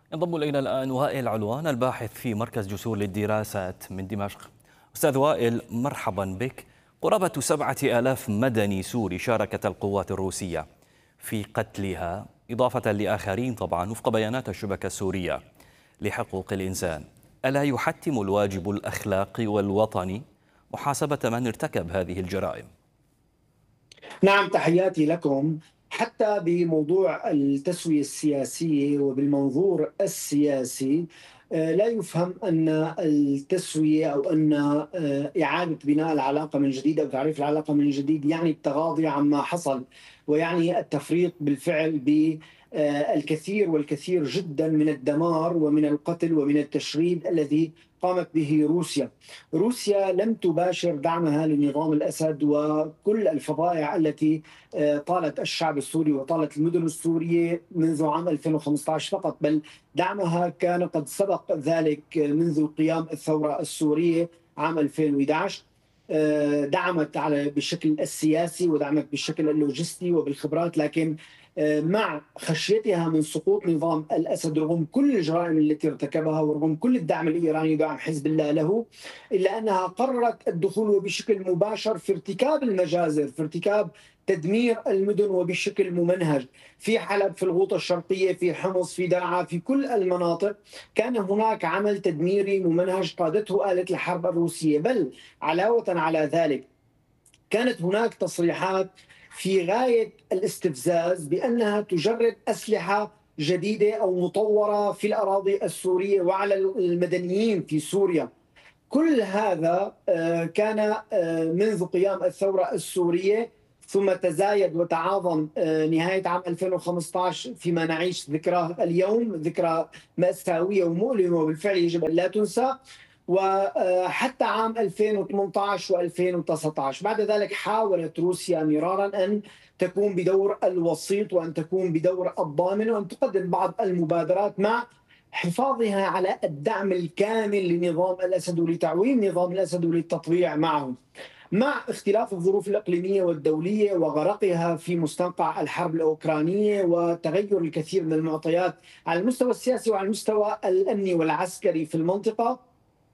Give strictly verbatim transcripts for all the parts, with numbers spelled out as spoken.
ينضم إلينا الآن وائل علوان الباحث في مركز جسور للدراسات من دمشق. أستاذ وائل، مرحبا بك. قرابة سبعة آلاف مدني سوري شاركت القوات الروسية في قتلها، إضافة لآخرين طبعا وفق بيانات الشبكة السورية لحقوق الإنسان. ألا يحتم الواجب الأخلاقي والوطني محاسبة من ارتكب هذه الجرائم؟ نعم، تحياتي لكم. حتى بموضوع التسوية السياسية وبالمنظور السياسي آه، لا يفهم أن التسوية أو أن آه، إعادة بناء العلاقة من جديد أو تعريف العلاقة من جديد يعني التغاضي عما حصل، ويعني التفريط بالفعل بالكثير والكثير جدا من الدمار ومن القتل ومن التشريد الذي قامت به روسيا. روسيا لم تباشر دعمها لنظام الأسد وكل الفظائع التي طالت الشعب السوري وطالت المدن السورية منذ عام ألفين وخمسة عشر فقط، بل دعمها كان قد سبق ذلك منذ قيام الثورة السورية عام ألفين وأحد عشر. دعمت على بالشكل السياسي ودعمت بالشكل اللوجستي وبالخبرات، لكن مع خشيتها من سقوط نظام الأسد رغم كل الجرائم التي ارتكبها ورغم كل الدعم الإيراني ودعم حزب الله له، إلا أنها قررت الدخول وبشكل مباشر في ارتكاب المجازر، في ارتكاب تدمير المدن وبشكل ممنهج في حلب، في الغوطة الشرقية، في حمص، في درعا، في كل المناطق كان هناك عمل تدميري ممنهج قادته آلة الحرب الروسية. بل علاوة على ذلك كانت هناك تصريحات في غاية الاستفزاز بأنها تجرد أسلحة جديدة أو مطورة في الأراضي السورية وعلى المدنيين في سوريا. كل هذا كان منذ قيام الثورة السورية، ثم تزايد وتعاظم نهاية عام ألفين وخمسة عشر فيما نعيش ذكراه اليوم، ذكرى مأساوية ومؤلمة وبالفعل يجب أن لا تنسى. وحتى عام ألفين وثمانية عشر وألفين وتسعة عشر بعد ذلك حاولت روسيا مرارا أن تكون بدور الوسيط وأن تكون بدور الضامن وأن تقدم بعض المبادرات مع حفاظها على الدعم الكامل لنظام الأسد ولتعويم نظام الأسد وللتطبيع معه، مع اختلاف الظروف الإقليمية والدولية وغرقها في مستنقع الحرب الأوكرانية وتغير الكثير من المعطيات على المستوى السياسي وعلى المستوى الأمني والعسكري في المنطقة.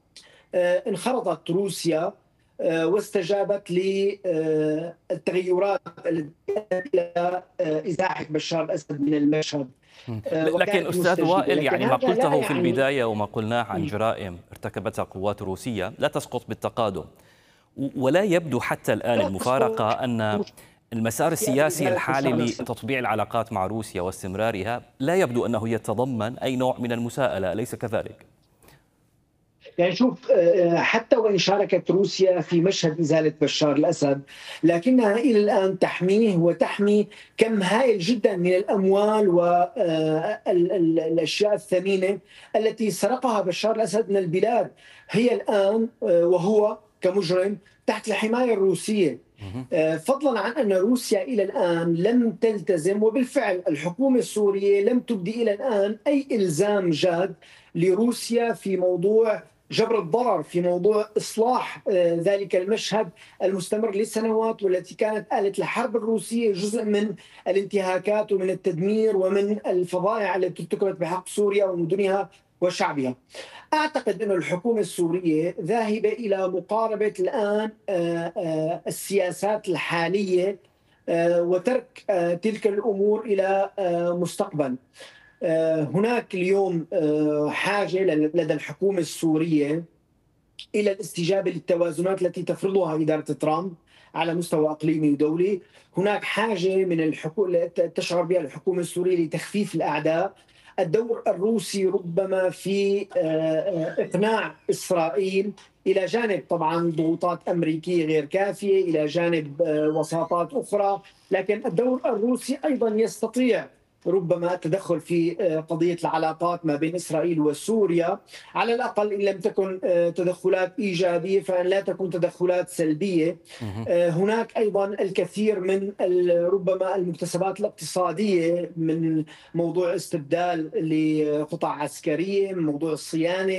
انخرطت روسيا واستجابت للتغيرات التي الى ازاحه بشار الاسد من المشهد. لكن أستاذ وائل، يعني ما قلته في يعني البداية وما قلناه عن جرائم ارتكبتها قوات روسية لا تسقط بالتقادم، ولا يبدو حتى الآن المفارقة أن المسار السياسي الحالي لتطبيع العلاقات مع روسيا واستمرارها لا يبدو أنه يتضمن أي نوع من المساءلة، أليس كذلك؟ يعني شوف، حتى وإن شاركت روسيا في مشهد إزالة بشار الأسد، لكنها إلى الآن تحميه وتحمي كم هائل جدا من الأموال والأشياء الثمينة التي سرقها بشار الأسد من البلاد. هي الآن وهو كمجرم تحت الحماية الروسية، فضلا عن أن روسيا إلى الآن لم تلتزم، وبالفعل الحكومة السورية لم تبدي إلى الآن أي إلزام جاد لروسيا في موضوع جبر الضرر، في موضوع إصلاح ذلك المشهد المستمر لسنوات والتي كانت آلة الحرب الروسية جزء من الانتهاكات ومن التدمير ومن الفظائع التي ارتكبت بحق سوريا ومدنها وشعبها. أعتقد أن الحكومة السورية ذاهبة إلى مقاربة الآن السياسات الحالية وترك تلك الأمور إلى مستقبل. هناك اليوم حاجة لدى الحكومة السورية إلى الاستجابة للتوازنات التي تفرضها إدارة ترامب على مستوى إقليمي ودولي. هناك حاجة من الحكومة تشعر بها الحكومة السورية لتخفيف الأعداء. الدور الروسي ربما في إقناع إسرائيل إلى جانب طبعا ضغوطات أمريكية غير كافية، إلى جانب وساطات أخرى، لكن الدور الروسي أيضا يستطيع ربما التدخل في قضية العلاقات ما بين إسرائيل وسوريا، على الأقل إن لم تكن تدخلات إيجابية فإن لا تكون تدخلات سلبية. هناك أيضا الكثير من ربما المكتسبات الاقتصادية من موضوع استبدال لقطع عسكرية، من موضوع الصيانة،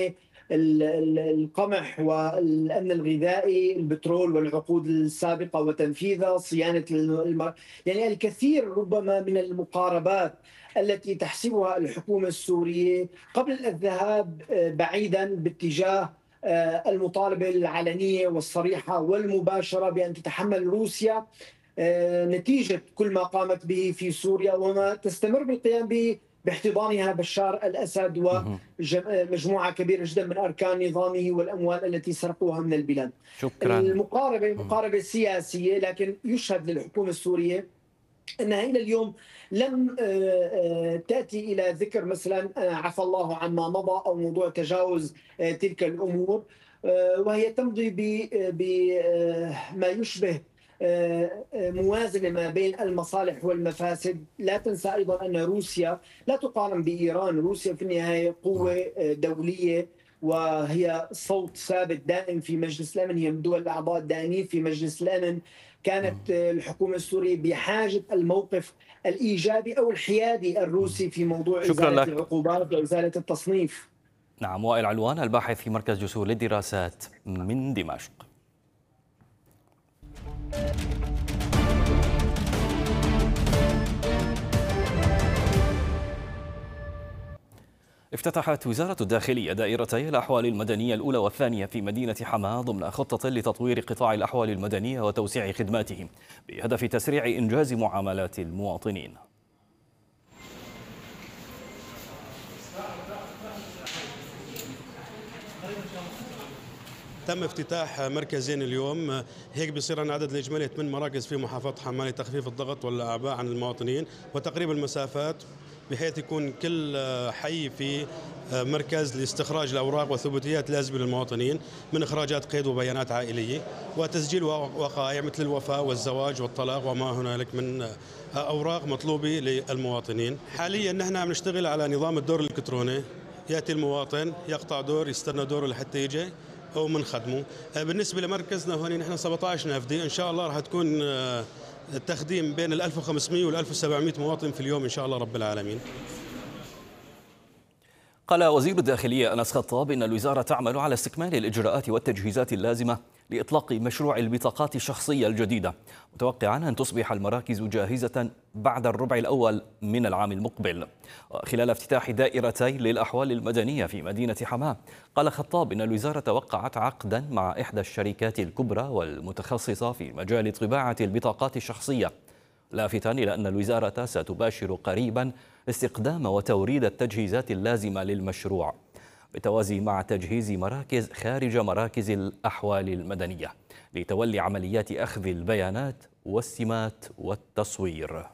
القمح والأمن الغذائي، البترول والعقود السابقة وتنفيذها، صيانة الم... يعني الكثير ربما من المقاربات التي تحسبها الحكومة السورية قبل الذهاب بعيدا باتجاه المطالبة العلنية والصريحة والمباشرة بأن تتحمل روسيا نتيجة كل ما قامت به في سوريا وما تستمر بالقيام به باحتضانها بشار الأسد ومجموعة كبيرة جدا من أركان نظامه والأموال التي سرقوها من البلاد. شكرا. المقاربة مقاربة سياسية، لكن يشهد للحكومة السورية أنها إلى اليوم لم تأتي إلى ذكر مثلا عفى الله عما مضى أو موضوع تجاوز تلك الأمور، وهي تمضي بما يشبه موازنة ما بين المصالح والمفاسد. لا تنسى أيضا أن روسيا لا تقارن بإيران، روسيا في النهاية قوة دولية وهي صوت ثابت دائم في مجلس الأمن، هي من الدول الأعضاء الدائمين في مجلس الأمن. كانت الحكومة السورية بحاجة الموقف الإيجابي أو الحيادي الروسي في موضوع إزالة العقوبات وإزالة التصنيف. نعم، وائل علوان الباحث في مركز جسور للدراسات من دمشق. افتتحت وزارة الداخلية دائرتي الأحوال المدنية الأولى والثانية في مدينة حماة ضمن خطة لتطوير قطاع الأحوال المدنية وتوسيع خدماته بهدف تسريع إنجاز معاملات المواطنين. تم افتتاح مركزين اليوم، هيك بصير عندنا عدد الإجمالي ثمان مراكز في محافظة حماة لتخفيف الضغط والأعباء عن المواطنين وتقريب المسافات، بحيث يكون كل حي في مركز لاستخراج الأوراق والثبوتيات اللازمة للمواطنين من إخراجات قيد وبيانات عائلية وتسجيل وقائع مثل الوفاة والزواج والطلاق وما هنالك من أوراق مطلوبة للمواطنين. حاليا نحن عم نشتغل على نظام الدور الإلكتروني، يأتي المواطن يقطع دور يستنى دوره لحتى يجي أو من خدمه. بالنسبة لمركزنا هون نحن سبعة عشر نافذة، إن شاء الله راح تكون التخديم بين ال ألف وخمسمئة وال ألف وسبعمئة مواطن في اليوم إن شاء الله رب العالمين. قال وزير الداخلية أنس خطاب إن الوزارة تعمل على استكمال الإجراءات والتجهيزات اللازمة لإطلاق مشروع البطاقات الشخصية الجديدة، متوقعا أن تصبح المراكز جاهزة بعد الربع الأول من العام المقبل. خلال افتتاح دائرتي للأحوال المدنية في مدينة حماة، قال خطاب إن الوزارة وقعت عقدا مع إحدى الشركات الكبرى والمتخصصة في مجال طباعة البطاقات الشخصية، لافتا إلى أن الوزارة ستباشر قريبا استقدام وتوريد التجهيزات اللازمة للمشروع، بالتوازي مع تجهيز مراكز خارج مراكز الأحوال المدنية لتولي عمليات أخذ البيانات والسمات والتصوير.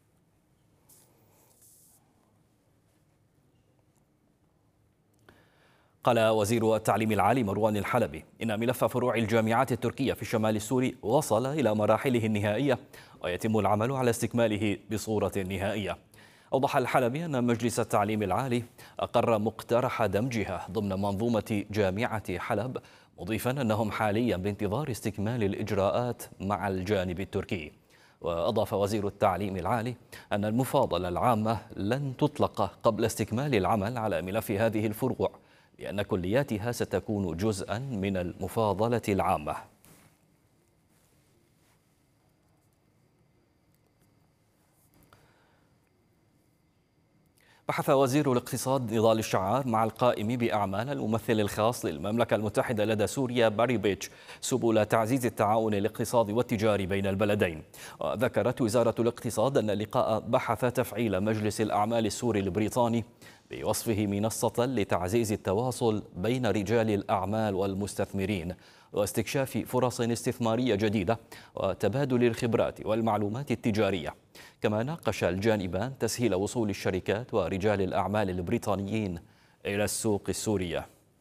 قال وزير التعليم العالي مروان الحلبي إن ملف فروع الجامعات التركية في الشمال السوري وصل إلى مراحله النهائية ويتم العمل على استكماله بصورة نهائية. أوضح الحلبي أن مجلس التعليم العالي أقر مقترح دمجها ضمن منظومة جامعة حلب، مضيفا أنهم حاليا بانتظار استكمال الإجراءات مع الجانب التركي. وأضاف وزير التعليم العالي أن المفاضلة العامة لن تطلق قبل استكمال العمل على ملف هذه الفروع، لأن كلياتها ستكون جزءا من المفاضلة العامة. بحث وزير الاقتصاد نضال الشعار مع القائم بأعمال الممثل الخاص للمملكة المتحدة لدى سوريا باري بيتش سبل تعزيز التعاون الاقتصادي والتجاري بين البلدين. وذكرت وزارة الاقتصاد أن اللقاء بحث تفعيل مجلس الأعمال السوري البريطاني بوصفه منصة لتعزيز التواصل بين رجال الأعمال والمستثمرين واستكشاف فرص استثمارية جديدة وتبادل الخبرات والمعلومات التجارية. كما ناقش الجانبان تسهيل وصول الشركات ورجال الأعمال البريطانيين إلى السوق السورية.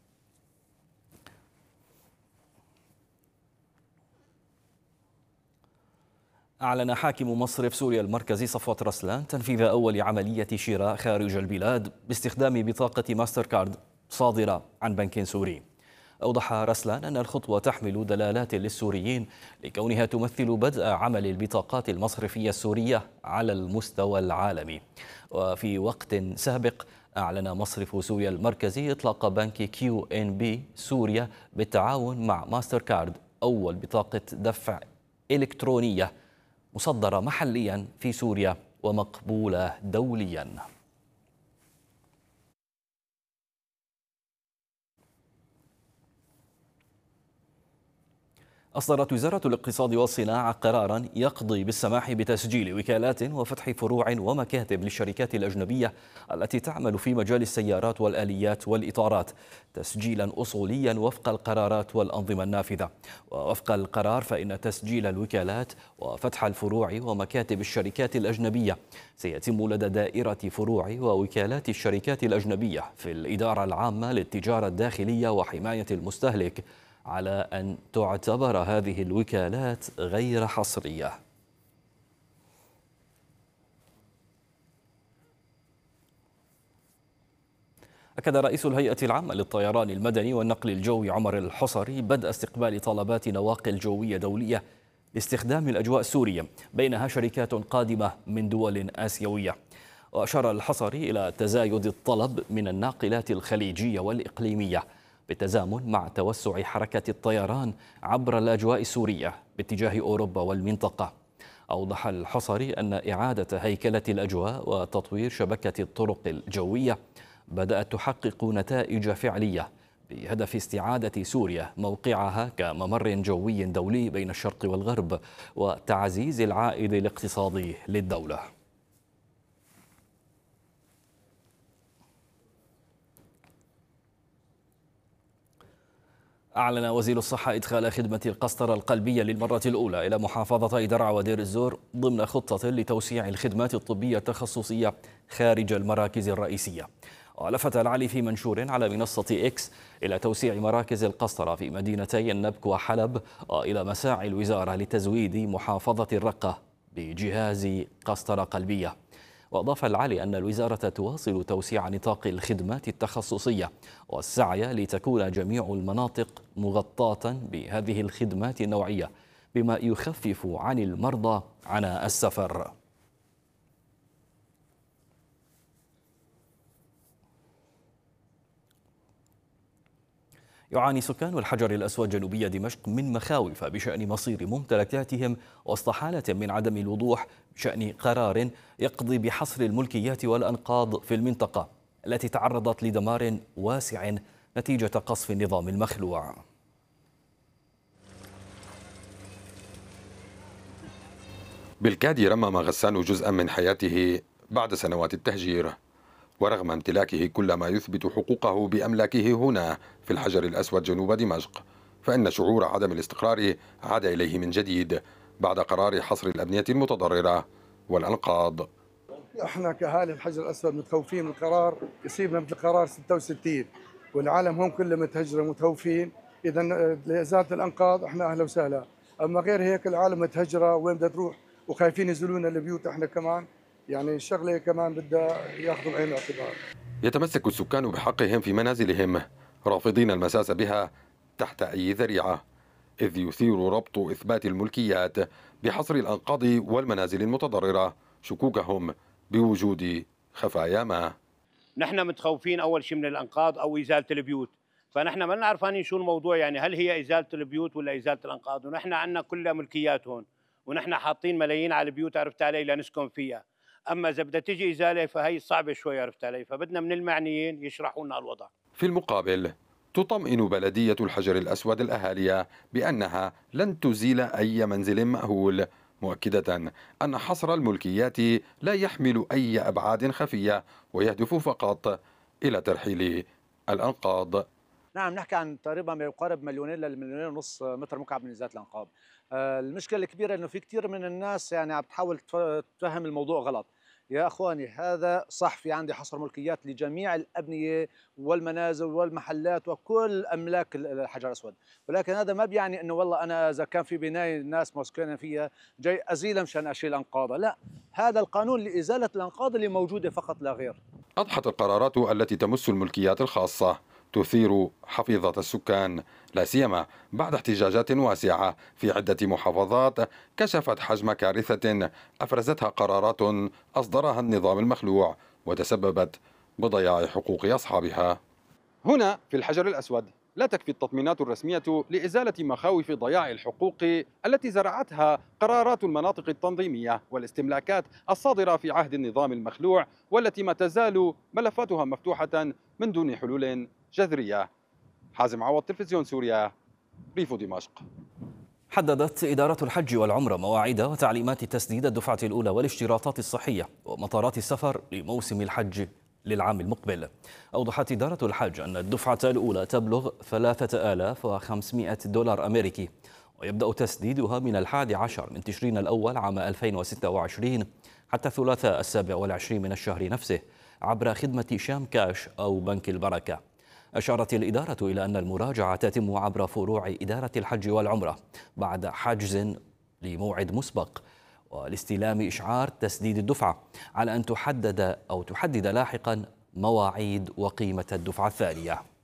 أعلن حاكم مصرف سوريا المركزي صفوت رسلان تنفيذ أول عملية شراء خارج البلاد باستخدام بطاقة ماستر كارد صادرة عن بنك سوري. أوضح رسلان أن الخطوة تحمل دلالات للسوريين لكونها تمثل بدء عمل البطاقات المصرفية السورية على المستوى العالمي. وفي وقت سابق أعلن مصرف سوريا المركزي إطلاق بنك كيو إن بي سوريا بالتعاون مع ماستر كارد، أول بطاقة دفع إلكترونية مصدرة محليا في سوريا ومقبولة دوليا. أصدرت وزارة الاقتصاد والصناعة قراراً يقضي بالسماح بتسجيل وكالات وفتح فروع ومكاتب للشركات الأجنبية التي تعمل في مجال السيارات والآليات والإطارات تسجيلاً أصولياً وفق القرارات والأنظمة النافذة. ووفق القرار فإن تسجيل الوكالات وفتح الفروع ومكاتب الشركات الأجنبية سيتم لدى دائرة فروع ووكالات الشركات الأجنبية في الإدارة العامة للتجارة الداخلية وحماية المستهلك، على أن تعتبر هذه الوكالات غير حصرية. أكد رئيس الهيئة العامة للطيران المدني والنقل الجوي عمر الحصري بدء استقبال طلبات نواقل جوية دولية لاستخدام الأجواء السورية، بينها شركات قادمة من دول آسيوية. وأشار الحصري إلى تزايد الطلب من الناقلات الخليجية والإقليمية بالتزامن مع توسع حركة الطيران عبر الأجواء السورية باتجاه أوروبا والمنطقة. أوضح الحصري أن إعادة هيكلة الأجواء وتطوير شبكة الطرق الجوية بدأت تحقق نتائج فعلية بهدف استعادة سوريا موقعها كممر جوي دولي بين الشرق والغرب وتعزيز العائد الاقتصادي للدولة. أعلن وزير الصحة إدخال خدمة القسطرة القلبية للمرة الأولى إلى محافظتي درعا ودير الزور ضمن خطة لتوسيع الخدمات الطبية التخصصية خارج المراكز الرئيسية. ولفت العلي في منشور على منصة إكس إلى توسيع مراكز القسطرة في مدينتي النبك وحلب، وإلى مساعي الوزارة لتزويد محافظة الرقة بجهاز قسطرة قلبية. وأضاف العلي أن الوزارة تواصل توسيع نطاق الخدمات التخصصية والسعي لتكون جميع المناطق مغطاة بهذه الخدمات النوعية، بما يخفف عن المرضى عناء السفر. يعاني سكان الحجر الأسود جنوبي دمشق من مخاوف بشأن مصير ممتلكاتهم وسط حالة من عدم الوضوح بشأن قرار يقضي بحصر الملكيات والأنقاض في المنطقة التي تعرضت لدمار واسع نتيجة قصف النظام المخلوع. بالكاد رمم غسان جزءا من حياته بعد سنوات التهجير، ورغم امتلاكه كل ما يثبت حقوقه بأملاكه هنا في الحجر الأسود جنوب دمشق، فإن شعور عدم الاستقرار عاد إليه من جديد بعد قرار حصر الأبنية المتضررة والأنقاض. احنا كأهالي الحجر الأسود متخوفين من القرار يصيبنا مثل قرار ستة وستين، والعالم هم كلهم متهجرة متخوفين. إذا لإزالة الأنقاض احنا أهلا وسهلا، أما غير هيك العالم متهجرة وين بدها تروح وخايفين ينزلونا البيوت. احنا كمان يعني الشغله كمان بدها ياخذوا بعين الاعتبار. يتمسك السكان بحقهم في منازلهم رافضين المساس بها تحت أي ذريعة، إذ يثير ربط إثبات الملكيات بحصر الأنقاض والمنازل المتضررة شكوكهم بوجود خفايا ما. نحن متخوفين أول شيء من الأنقاض أو إزالة البيوت، فنحن ما عارفين شو الموضوع، يعني هل هي إزالة البيوت ولا إزالة الأنقاض، ونحن عندنا كلها ملكيات هون ونحن حاطين ملايين على البيوت عرفت علي لنسكن فيها. اما اذا بدها تيجي ازاله فهي صعبه شوي عرفت علي، فبدنا من المعنيين يشرحوا لنا الوضع. في المقابل تطمئن بلديه الحجر الاسود الاهالي بانها لن تزيل اي منزل مأهول، مؤكده ان حصر الملكيات لا يحمل اي ابعاد خفيه ويهدف فقط الى ترحيل الانقاض. نعم، نحكي عن تقريبا ما يقارب مليونين للمليونين ونص متر مكعب من ازاله الانقاض. المشكله الكبيره انه في كثير من الناس يعني عم تحاول تفهم الموضوع غلط. يا اخواني هذا صح، في عندي حصر ملكيات لجميع الابنيه والمنازل والمحلات وكل املاك الحجر الاسود، ولكن هذا ما بيعني انه والله انا اذا كان في بنايه الناس مسكنه فيها جاي ازيلها مشان اشيل انقاضها، لا، هذا القانون لازاله الانقاض اللي موجوده فقط لا غير. اضحت القرارات التي تمس الملكيات الخاصه تثير حفيظة السكان، لا سيما بعد احتجاجات واسعة في عدة محافظات كشفت حجم كارثة أفرزتها قرارات أصدرها النظام المخلوع وتسببت بضياع حقوق أصحابها. هنا في الحجر الأسود لا تكفي التطمينات الرسمية لإزالة مخاوف ضياع الحقوق التي زرعتها قرارات المناطق التنظيمية والاستملاكات الصادرة في عهد النظام المخلوع، والتي ما تزال ملفاتها مفتوحة من دون حلول جذرية. حازم عوض، تلفزيون سوريا، ريف دمشق. حددت إدارة الحج والعمرة مواعيد وتعليمات تسديد الدفعة الأولى والاشتراطات الصحية ومطارات السفر لموسم الحج للعام المقبل. أوضحت إدارة الحج أن الدفعة الأولى تبلغ ثلاثة آلاف وخمسمائة دولار أمريكي، ويبدأ تسديدها من الحادي عشر من تشرين الأول عام ألفين وستة وعشرين حتى الثلاثاء السابع والعشرين من الشهر نفسه عبر خدمة شام كاش أو بنك البركة. أشارت الإدارة إلى أن المراجعة تتم عبر فروع إدارة الحج والعمرة بعد حجز لموعد مسبق والاستلام إشعار تسديد الدفعة، على أن تحدد أو تحدد لاحقا مواعيد وقيمة الدفعة الثانية.